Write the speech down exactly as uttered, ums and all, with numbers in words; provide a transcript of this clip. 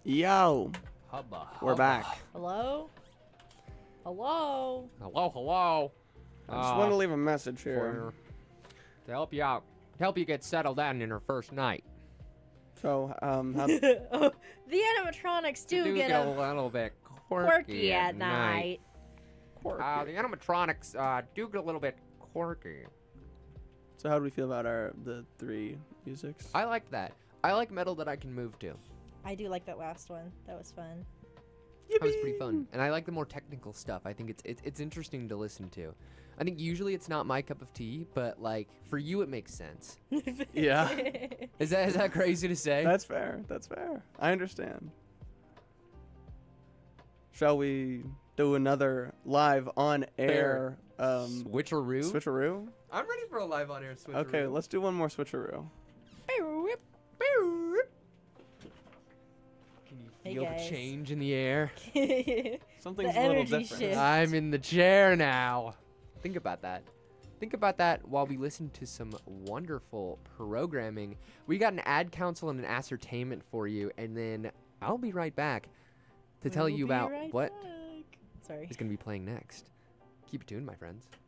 Yo, Hubba. we're hubba. back. Hello? Hello? Hello, hello. I just Uh, want to leave a message here. for- to help you out, to help you get settled down in your first night. So, um, how, Oh, the animatronics do, do get, get a a little bit quirky, quirky at night. Uh, the animatronics uh, do get a little bit quirky. so how do we feel about our the three musics? I like that. I like metal that I can move to. I do like that last one. That was fun. That was pretty fun, and I like the more technical stuff. I think it's it's it's interesting to listen to. I think usually it's not my cup of tea, but like for you it makes sense. Yeah. Is that is that crazy to say? That's fair. That's fair. I understand. Shall we do another live on air um, Switcheroo. switcheroo? I'm ready for a live on air switcheroo. Okay, let's do one more switcheroo. Can you Hey, feel the guys. change in the air? Something's The a little energy different. shift. I'm in the chair now. Think about that. Think about that while we listen to some wonderful programming. We got an ad council and an ascertainment for you, and then I'll be right back to tell We'll you be about right what back. Sorry. is going to be playing next. Keep it tuned, my friends.